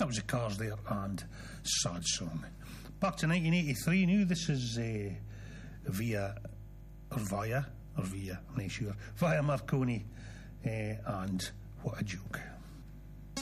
That was the Cars there and Sad Song. Back to 1983 now. This is via, I'm not sure, via Marconi and What a Joke.